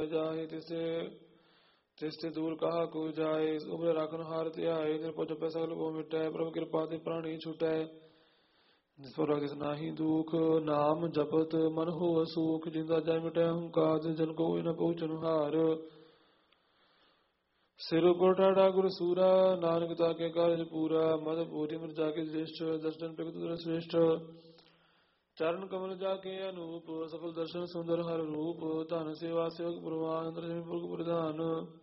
ਜਾਹੇ ਤਿਸਤੇ ਦੂਰ ਕਹਾ ਕੋ ਜਾਏ। ਉਬਰ ਰਾਖਨ ਹਾਰ ਧਿਆਏ ਨਿਰਭਉ ਜਪੈ ਸਗਲ ਕੋ ਮਿਟੈ। ਪ੍ਰਭ ਕਿਰਪਾ ਤੇ ਪ੍ਰਾਣੀ ਛੁਟੈ ਜਿਸ ਪਰ ਰਾਖਿਸ ਨਾਹੀ ਦੁਖ। ਨਾਮ ਜਪਤ ਮਨ ਹੋਵ ਸੂਖ ਜਿੰਦਾ ਜੈ ਮਿਟੈ ਹੰਕਾਰ। ਜਿਸ ਜਨ ਕੋਈ ਨ ਪਹੁੰਚਨ ਹਾਰ। ਸਿਰ ਉਪਰ ਠਾਠਾ ਗੁਰ ਸੂਰਾ ਨਾਨਕ ਤਾਕੇ ਕਾਰਜ ਪੂਰਾ। ਮਦ ਪੂਰੀ ਮਿਰ ਜਾਕੇ ਜ੍ਰਿਸ਼ਟ ਦਰਸ਼ਨ ਪ੍ਰਗਟ ਦਰ ਸ੍ਰੇਸ਼ਟ। ਚਰਨ ਕਮਲ ਜਾਕੇ ਅਨੂਪ ਸਫਲ ਦਰਸ਼ਨ ਸੁੰਦਰ ਹਰ ਰੂਪ। ਧਨ ਸੇਵਾ ਸੇਵਕ ਪ੍ਰਵਾਨ ਅੰਤਰ ਜਮੀ ਪੁਰਖ ਪ੍ਰਧਾਨ।